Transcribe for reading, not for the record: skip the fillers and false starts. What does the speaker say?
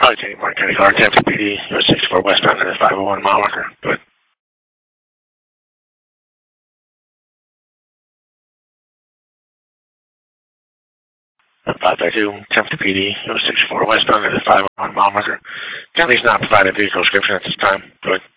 Kenny Martin, County Guard, Tampa PD, US 64 westbound at the 501 mile marker. Go ahead. 552, Tampa PD, US 64 westbound at the 501 mile marker. County's not provided vehicle description at this time. Go ahead.